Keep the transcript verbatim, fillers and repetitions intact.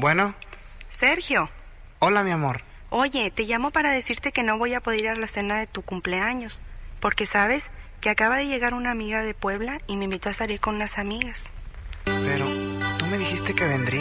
Bueno. Sergio. Hola, mi amor. Oye, te llamo para decirte que no voy a poder ir a la cena de tu cumpleaños, porque sabes que acaba de llegar una amiga de Puebla y me invitó a salir con unas amigas. Pero tú me dijiste que vendría.